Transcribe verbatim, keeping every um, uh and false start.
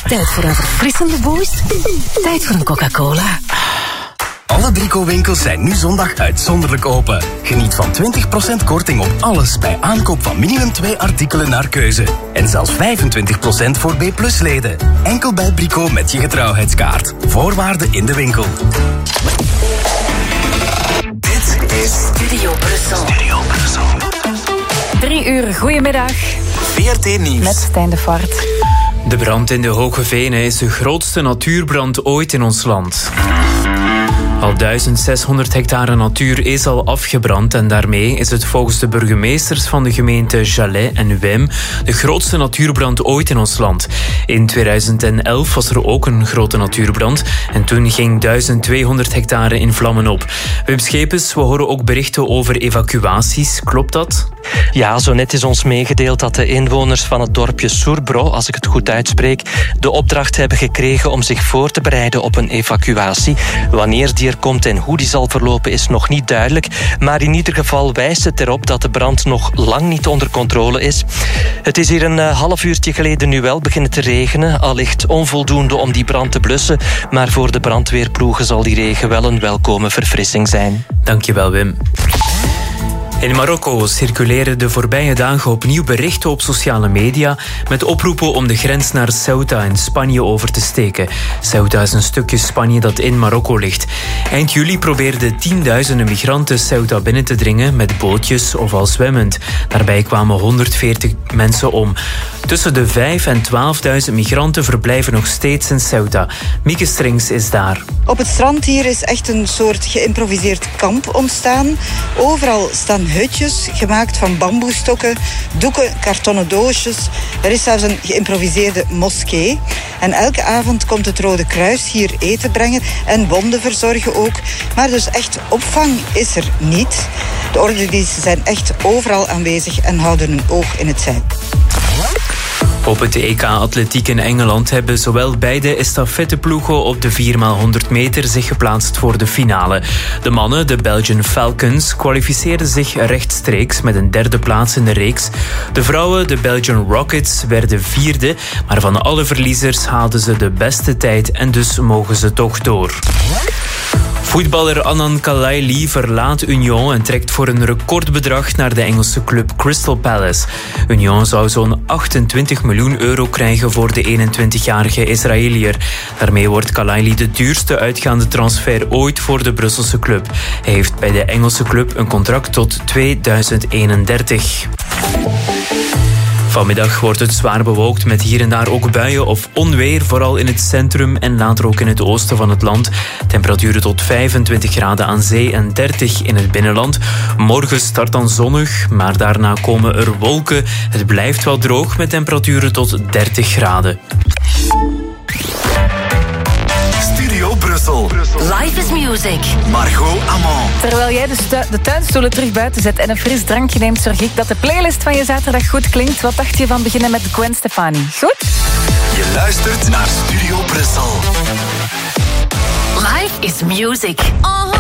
Tijd voor een verfrissende boost? Tijd voor een Coca-Cola. Alle Brico-winkels zijn nu zondag uitzonderlijk open. Geniet van twintig procent korting op alles bij aankoop van minimum twee artikelen naar keuze. En zelfs vijfentwintig procent voor B plus leden. Enkel bij Brico met je getrouwheidskaart. Voorwaarden in de winkel. Dit is Studio Brussel. Studio Brussel. Drie uur, goedemiddag. V R T Nieuws. Met Stijn de Vaart. De brand in de Hoge Venen is de grootste natuurbrand ooit in ons land. Al duizend zeshonderd hectare natuur is al afgebrand en daarmee is het volgens de burgemeesters van de gemeente Jalais en Wim de grootste natuurbrand ooit in ons land. In tweeduizend elf was er ook een grote natuurbrand en toen ging duizend tweehonderd hectare in vlammen op. Wim Schepens, we horen ook berichten over evacuaties. Klopt dat? Ja, zo net is ons meegedeeld dat de inwoners van het dorpje Sourbro, als ik het goed uitspreek, de opdracht hebben gekregen om zich voor te bereiden op een evacuatie. Wanneer die er komt en hoe die zal verlopen is nog niet duidelijk, maar in ieder geval wijst het erop dat de brand nog lang niet onder controle is. Het is hier een uh, half uurtje geleden nu wel beginnen te regenen, allicht onvoldoende om die brand te blussen, maar voor de brandweerploegen zal die regen wel een welkome verfrissing zijn. Dankjewel, Wim. In Marokko circuleren de voorbije dagen opnieuw berichten op sociale media met oproepen om de grens naar Ceuta in Spanje over te steken. Ceuta is een stukje Spanje dat in Marokko ligt. Eind juli probeerden tienduizenden migranten Ceuta binnen te dringen met bootjes of al zwemmend. Daarbij kwamen honderdveertig mensen om. Tussen de vijfduizend en twaalfduizend migranten verblijven nog steeds in Ceuta. Mieke Strings is daar. Op het strand hier is echt een soort geïmproviseerd kamp ontstaan. Overal staan hutjes gemaakt van bamboestokken, doeken, kartonnen doosjes. Er is zelfs een geïmproviseerde moskee. En elke avond komt het Rode Kruis hier eten brengen en wonden verzorgen ook. Maar dus echt opvang is er niet. De ordendiensten zijn echt overal aanwezig en houden hun oog in het zeil. Op het E K Atletiek in Engeland hebben zowel beide estafetteploegen op de vier maal honderd meter zich geplaatst voor de finale. De mannen, de Belgian Falcons, kwalificeerden zich rechtstreeks met een derde plaats in de reeks. De vrouwen, de Belgian Rockets, werden vierde, maar van alle verliezers haalden ze de beste tijd en dus mogen ze toch door. Voetballer Anand Kalaili verlaat Union en trekt voor een recordbedrag naar de Engelse club Crystal Palace. Union zou zo'n achtentwintig miljoen euro krijgen voor de eenentwintigjarige Israëliër. Daarmee wordt Kalaili de duurste uitgaande transfer ooit voor de Brusselse club. Hij heeft bij de Engelse club een contract tot tweeduizend eenendertig. Vanmiddag wordt het zwaar bewolkt met hier en daar ook buien of onweer, vooral in het centrum en later ook in het oosten van het land. Temperaturen tot vijfentwintig graden aan zee en dertig in het binnenland. Morgen start dan zonnig, maar daarna komen er wolken. Het blijft wel droog met temperaturen tot dertig graden. Studio Brussel. Life is music. Margot Amand. Terwijl jij de, stu- de tuinstoelen terug buiten zet en een fris drankje neemt, zorg ik dat de playlist van je zaterdag goed klinkt. Wat dacht je van beginnen met Gwen Stefani? Goed? Je luistert naar Studio Brussel. Life is music.